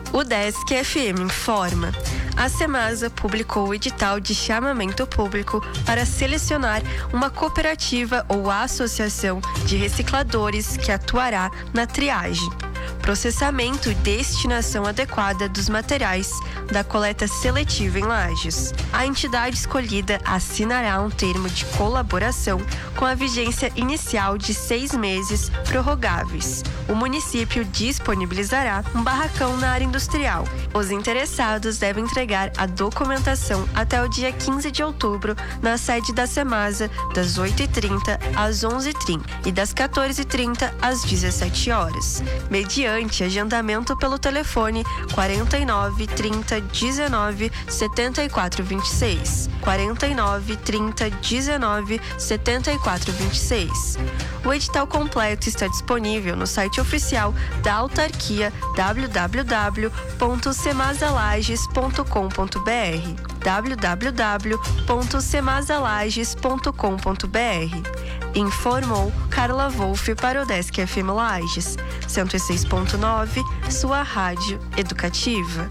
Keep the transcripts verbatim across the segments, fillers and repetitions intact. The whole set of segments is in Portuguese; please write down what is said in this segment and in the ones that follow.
O Desk F M informa. A Semasa publicou o edital de chamamento público para selecionar uma cooperativa ou associação de recicladores que atuará na triagem, processamento e destinação adequada dos materiais da coleta seletiva em Lages. A entidade escolhida assinará um termo de colaboração com a vigência inicial de seis meses prorrogáveis. O município disponibilizará um barracão na área industrial. Os interessados devem entregar a documentação até o dia quinze de outubro na sede da Semasa, das oito e trinta às onze e trinta e das quatorze e trinta às dezessete horas, mediante agendamento pelo telefone quarenta e nove, trinta, dezenove, setenta e quatro, vinte e seis, quarenta e nove, trinta, dezenove, setenta e quatro, vinte e seis. O edital completo está disponível no site oficial da autarquia w w w ponto semasalages ponto com ponto b r w w w ponto semasalages ponto com ponto b r. Informou Carla Wolff para o Desk F M Lages, cento e seis ponto nove, sua rádio educativa.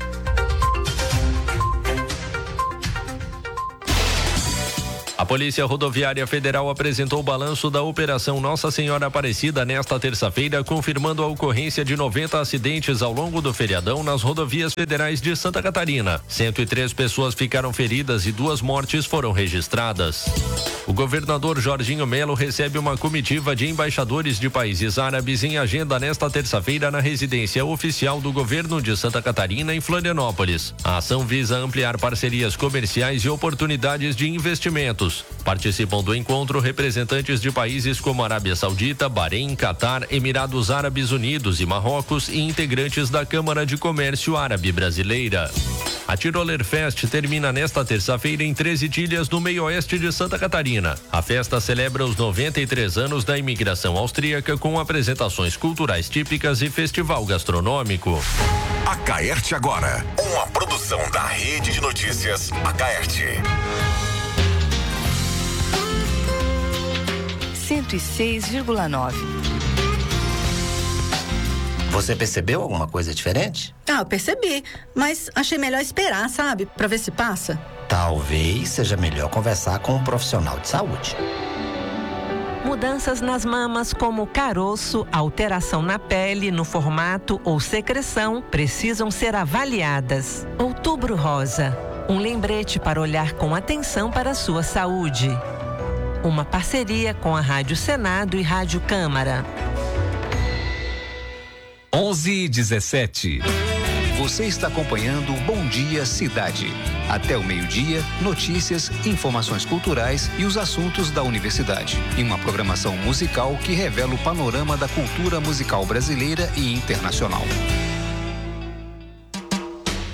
A Polícia Rodoviária Federal apresentou o balanço da Operação Nossa Senhora Aparecida nesta terça-feira, confirmando a ocorrência de noventa acidentes ao longo do feriadão nas rodovias federais de Santa Catarina. cento e três pessoas ficaram feridas e duas mortes foram registradas. O governador Jorginho Melo recebe uma comitiva de embaixadores de países árabes em agenda nesta terça-feira na residência oficial do governo de Santa Catarina, em Florianópolis. A ação visa ampliar parcerias comerciais e oportunidades de investimentos. Participam do encontro representantes de países como Arábia Saudita, Bahrein, Catar, Emirados Árabes Unidos e Marrocos e integrantes da Câmara de Comércio Árabe Brasileira. A Tiroler Fest termina nesta terça-feira em treze Ilhas, no meio-oeste de Santa Catarina. A festa celebra os noventa e três anos da imigração austríaca, com apresentações culturais típicas e festival gastronômico. Acaerte agora, uma produção da Rede de Notícias Acaerte. cento e seis vírgula nove. Você percebeu alguma coisa diferente? Ah, eu percebi, mas achei melhor esperar, sabe? Pra ver se passa. Talvez seja melhor conversar com um profissional de saúde. Mudanças nas mamas, como caroço, alteração na pele, no formato ou secreção, precisam ser avaliadas. Outubro Rosa, um lembrete para olhar com atenção para a sua saúde. Uma parceria com a Rádio Senado e Rádio Câmara. onze e dezessete. Você está acompanhando o Bom Dia Cidade. Até o meio-dia, notícias, informações culturais e os assuntos da universidade. Em uma programação musical que revela o panorama da cultura musical brasileira e internacional.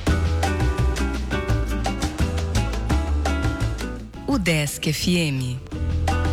O Desk F M.